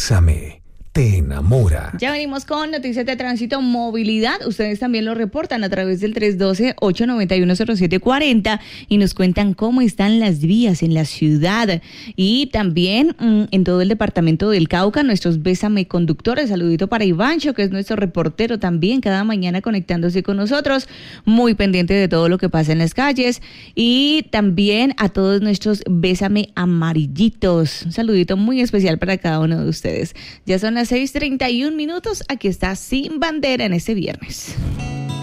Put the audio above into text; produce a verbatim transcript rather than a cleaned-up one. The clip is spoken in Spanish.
Bésame, te enamora. Ya venimos con noticias de tránsito, movilidad. Ustedes también lo reportan a través del tres uno dos, ocho nueve uno, cero siete cuatro cero y nos cuentan cómo están las vías en la ciudad y también mmm, en todo el departamento del Cauca, nuestros Bésame conductores. Saludito para Ivancho, que es nuestro reportero también, cada mañana conectándose con nosotros, muy pendiente de todo lo que pasa en las calles, y también a todos nuestros Bésame amarillitos. Un saludito muy especial para cada uno de ustedes. Ya son las seis treinta y un minutos, aquí está Sin Bandera en este viernes.